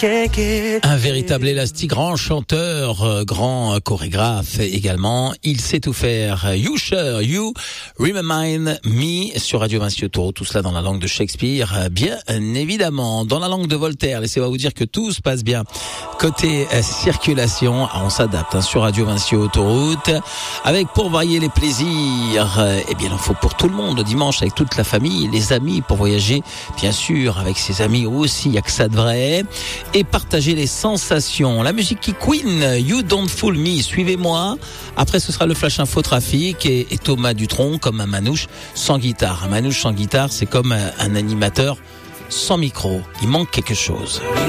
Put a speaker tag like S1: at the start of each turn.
S1: Un véritable élastique, grand chanteur, grand chorégraphe également. Il sait tout faire. You Sure, You Remind Me sur Radio Vinci Autoroute. Tout cela dans la langue de Shakespeare, bien évidemment. Dans la langue de Voltaire, laissez-moi vous dire que tout se passe bien. Côté circulation, on s'adapte sur Radio Vinci Autoroute. Avec pour varier les plaisirs, eh bien il en faut pour tout le monde. Dimanche avec toute la famille, les amis pour voyager. Bien sûr, avec ses amis aussi, il n'y a que ça de vrai. Et partager les sensations. La musique qui Queen, You Don't Fool Me, suivez-moi. Après, ce sera le Flash Info Trafic et Thomas Dutronc comme un manouche sans guitare. Un manouche sans guitare, c'est comme un animateur sans micro. Il manque quelque chose.